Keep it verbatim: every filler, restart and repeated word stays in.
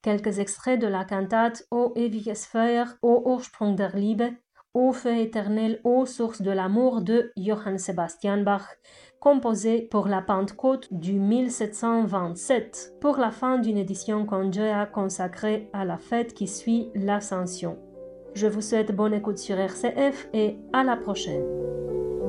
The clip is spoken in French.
quelques extraits de la cantate Ô ewiges Feuer, ô Ursprung der Liebe, Ô feu éternel, ô source de l'amour de Johann Sebastian Bach, composé pour la Pentecôte du mille sept cent vingt-sept, pour la fin d'une édition Conjoya consacrée à la fête qui suit l'Ascension. Je vous souhaite bonne écoute sur R C F et à la prochaine.